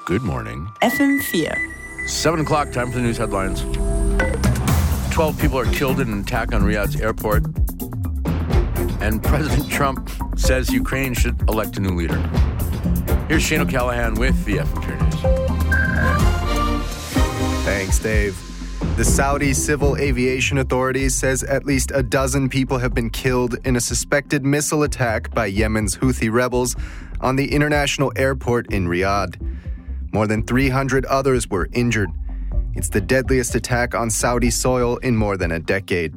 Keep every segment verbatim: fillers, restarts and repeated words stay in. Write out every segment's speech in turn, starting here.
Good morning. F M four. Seven o'clock, time for the news headlines. Twelve people are killed in an attack on Riyadh's airport. And President Trump says Ukraine should elect a new leader. Here's Shane O'Callaghan with the F M four News. Thanks, Dave. The Saudi Civil Aviation Authority says at least a dozen people have been killed in a suspected missile attack by Yemen's Houthi rebels on the international airport in Riyadh. More than three hundred others were injured. It's the deadliest attack on Saudi soil in more than a decade.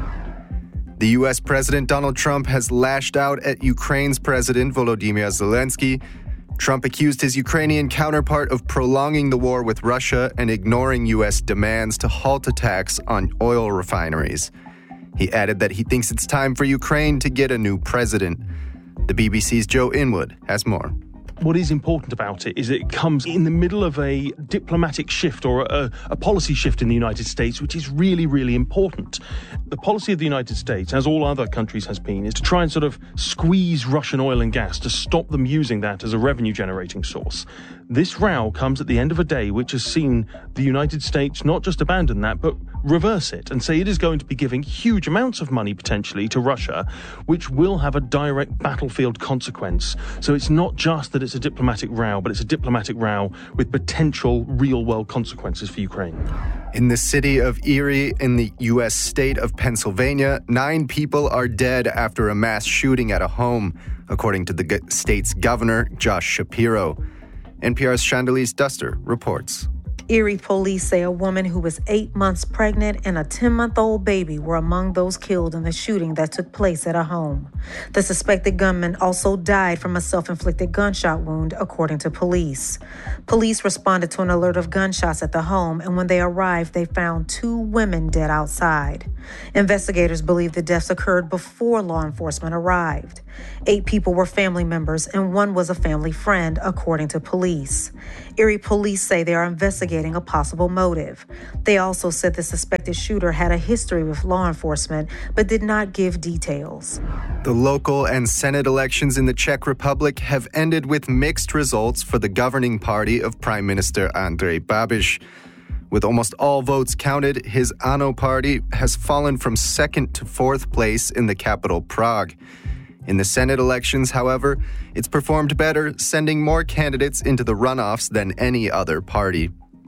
The U S President Donald Trump has lashed out at Ukraine's President Volodymyr Zelensky. Trump accused his Ukrainian counterpart of prolonging the war with Russia and ignoring U S demands to halt attacks on oil refineries. He added that he thinks it's time for Ukraine to get a new president. The B B C's Joe Inwood has more. What is important about it is that it comes in the middle of a diplomatic shift or a, a policy shift in the United States, which is really, really important. The policy of the United States, as all other countries has been, is to try and sort of squeeze Russian oil and gas to stop them using that as a revenue-generating source. This row comes at the end of a day which has seen the United States not just abandon that, but reverse it and say it is going to be giving huge amounts of money potentially to Russia, which will have a direct battlefield consequence. So it's not just that it's a diplomatic row, but it's a diplomatic row with potential real-world consequences for Ukraine. In the city of Erie, in the U S state of Pennsylvania, nine people are dead after a mass shooting at a home, according to the g- state's governor, Josh Shapiro. N P R's Chandelier Duster reports. Erie police say a woman who was eight months pregnant and a ten-month-old baby were among those killed in the shooting that took place at a home. The suspected gunman also died from a self-inflicted gunshot wound, according to police. Police responded to an alert of gunshots at the home, and when they arrived, they found two women dead outside. Investigators believe the deaths occurred before law enforcement arrived. Eight people were family members, and one was a family friend, according to police. Erie police say they are investigating a possible motive. They also said the suspected shooter had a history with law enforcement, but did not give details. The local and Senate elections in the Czech Republic have ended with mixed results for the governing party of Prime Minister Andrej Babiš. With almost all votes counted, his ANO party has fallen from second to fourth place in the capital, Prague. In the Senate elections, however, it's performed better, sending more candidates into the runoffs than any other party.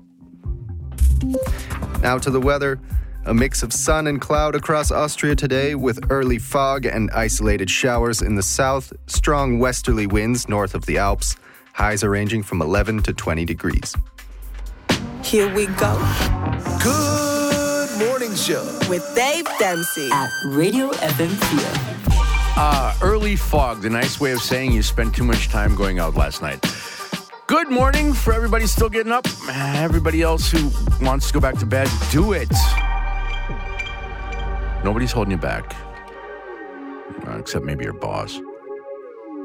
Now to the weather. A mix of sun and cloud across Austria today with early fog and isolated showers in the south, strong westerly winds north of the Alps. Highs are ranging from eleven to twenty degrees. Here we go. Good morning show With Dave Dempsey at Radio F M four. Uh, early fog, the nice way of saying you spent too much time going out last night. Good morning for everybody still getting up. Everybody else who wants to go back to bed, do it. Nobody's holding you back, uh, except maybe your boss.